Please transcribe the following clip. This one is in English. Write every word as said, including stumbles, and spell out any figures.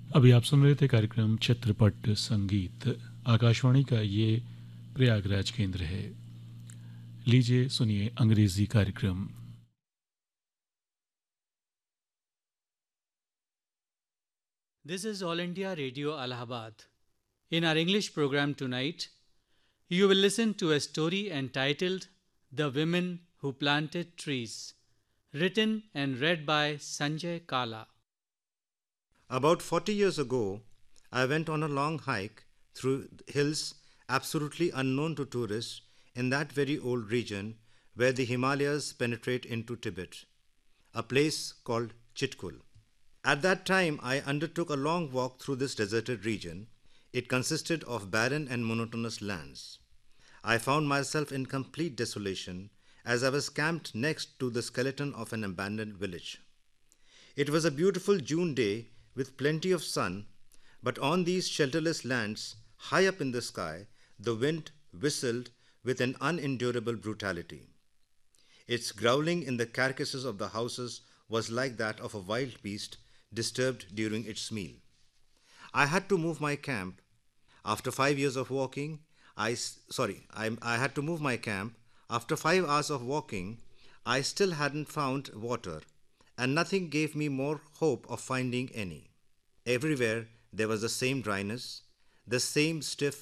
अभी आप सुन रहे थे कार्यक्रम चित्रपट संगीत। आकाशवाणी का ये प्रयागराज केंद्र है। लीजिए सुनिए अंग्रेजी कार्यक्रम। This is All India Radio Allahabad. In our English program tonight, you will listen to a story entitled The Women Who Planted Trees, written and read by Sanjay Kala. About forty years ago, I went on a long hike through hills absolutely unknown to tourists in that very old region where the Himalayas penetrate into Tibet, a place called Chitkul. At that time, I undertook a long walk through this deserted region. It consisted of barren and monotonous lands. I found myself in complete desolation as I was camped next to the skeleton of an abandoned village. It was a beautiful June day with plenty of sun, but on these shelterless lands, high up in the sky, the wind whistled with an unendurable brutality. Its growling in the carcasses of the houses was like that of a wild beast disturbed during its meal. I had to move my camp. After five years of walking, I s- sorry, I, I had to move my camp. After five hours of walking, I still hadn't found water, and nothing gave me more hope of finding any. Everywhere there was the same dryness, the same stiff